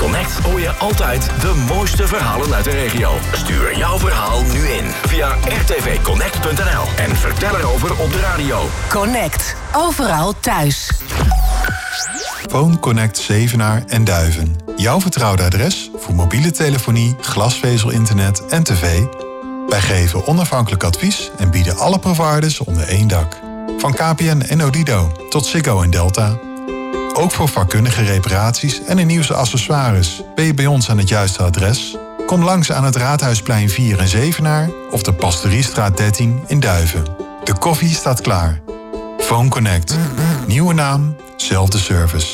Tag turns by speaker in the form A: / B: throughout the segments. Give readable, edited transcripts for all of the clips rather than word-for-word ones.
A: Connect hoor je altijd de mooiste verhalen uit de regio. Stuur jouw verhaal nu in via rtvconnect.nl en vertel erover op de radio.
B: Connect. Overal thuis.
C: Phone Connect Zevenaar en Duiven. Jouw vertrouwde adres voor mobiele telefonie, glasvezel-internet en tv. Wij geven onafhankelijk advies en bieden alle providers onder één dak. Van KPN en Odido tot Ziggo en Delta. Ook voor vakkundige reparaties en de nieuwste accessoires ben je bij ons aan het juiste adres. Kom langs aan het Raadhuisplein 4 in Zevenaar of de Pastoriestraat 13 in Duiven. De koffie staat klaar. Phone Connect. Nieuwe naam, zelfde service.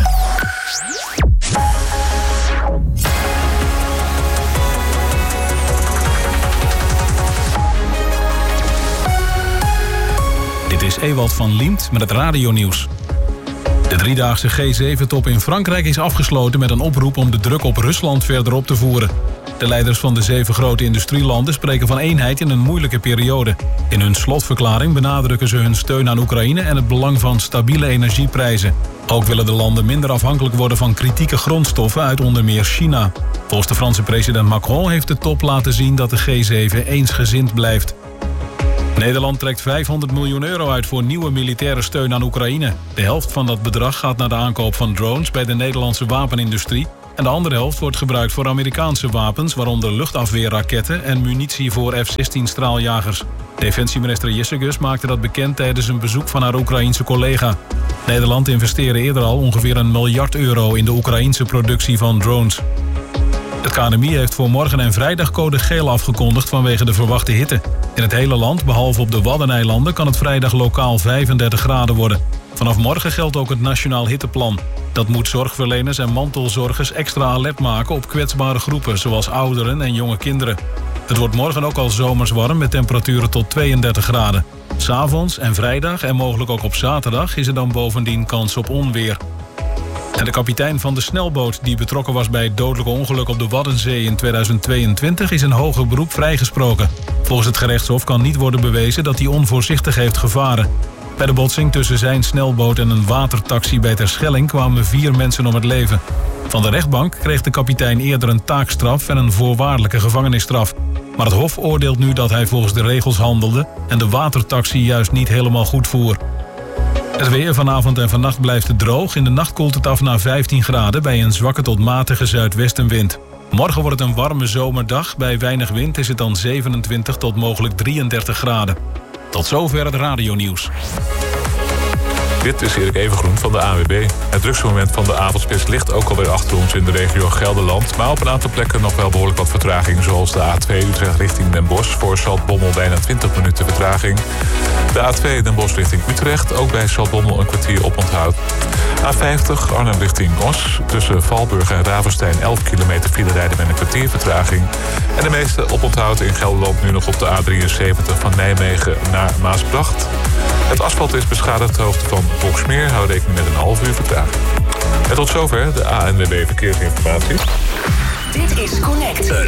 D: Dit is Ewald van Liemt met het radionieuws. De driedaagse G7-top in Frankrijk is afgesloten met een oproep om de druk op Rusland verder op te voeren. De leiders van de 7 grote industrielanden spreken van eenheid in een moeilijke periode. In hun slotverklaring benadrukken ze hun steun aan Oekraïne en het belang van stabiele energieprijzen. Ook willen de landen minder afhankelijk worden van kritieke grondstoffen uit onder meer China. Volgens de Franse president Macron heeft de top laten zien dat de G7 eensgezind blijft. Nederland trekt €500 miljoen uit voor nieuwe militaire steun aan Oekraïne. De helft van dat bedrag gaat naar de aankoop van drones bij de Nederlandse wapenindustrie. En de andere helft wordt gebruikt voor Amerikaanse wapens, waaronder luchtafweerraketten en munitie voor F-16-straaljagers. Defensieminister Jessicus maakte dat bekend tijdens een bezoek van haar Oekraïense collega. Nederland investeerde eerder al ongeveer €1 miljard in de Oekraïense productie van drones. Het KNMI heeft voor morgen en vrijdag code geel afgekondigd vanwege de verwachte hitte. In het hele land, behalve op de Waddeneilanden, kan het vrijdag lokaal 35 graden worden. Vanaf morgen geldt ook het Nationaal Hitteplan. Dat moet zorgverleners en mantelzorgers extra alert maken op kwetsbare groepen, zoals ouderen en jonge kinderen. Het wordt morgen ook al zomers warm met temperaturen tot 32 graden. 'S Avonds en vrijdag en mogelijk ook op zaterdag is er dan bovendien kans op onweer. En de kapitein van de snelboot die betrokken was bij het dodelijke ongeluk op de Waddenzee in 2022 is in hoger beroep vrijgesproken. Volgens het gerechtshof kan niet worden bewezen dat hij onvoorzichtig heeft gevaren. Bij de botsing tussen zijn snelboot en een watertaxi bij Terschelling kwamen 4 mensen om het leven. Van de rechtbank kreeg de kapitein eerder een taakstraf en een voorwaardelijke gevangenisstraf. Maar het hof oordeelt nu dat hij volgens de regels handelde en de watertaxi juist niet helemaal goed voer. Het weer vanavond en vannacht blijft het droog. In de nacht koelt het af naar 15 graden bij een zwakke tot matige zuidwestenwind. Morgen wordt het een warme zomerdag. Bij weinig wind is het dan 27 tot mogelijk 33 graden. Tot zover het radionieuws.
E: Dit is Erik Evengroen van de ANWB. Het drukste moment van de avondspits ligt ook alweer achter ons in de regio Gelderland. Maar op een aantal plekken nog wel behoorlijk wat vertraging. Zoals de A2 Utrecht richting Den Bosch. Voor Zaltbommel bijna 20 minuten vertraging. De A2 Den Bosch richting Utrecht. Ook bij Zaltbommel een kwartier oponthoud. A50 Arnhem richting Os. Tussen Valburg en Ravenstein 11 kilometer file rijden met een kwartier vertraging. En de meeste oponthoud in Gelderland nu nog op de A73 van Nijmegen naar Maasbracht. Het asfalt is beschadigd ter hoogte van Boksmeer. Hou rekening met een half uur vertraging. En tot zover de ANWB Verkeersinformatie.
B: Dit is Connect.